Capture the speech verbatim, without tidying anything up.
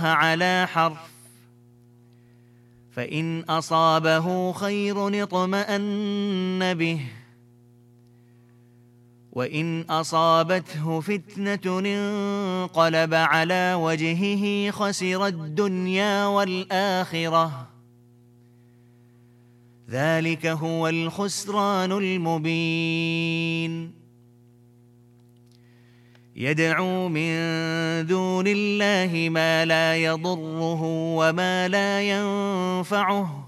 على حرف فإن أصابه خير اطمأن به وإن أصابته فتنة انقلب على وجهه خسر الدنيا والآخرة ذلك هو الخسران المبين يدعو من دون الله ما لا يضره وما لا ينفعه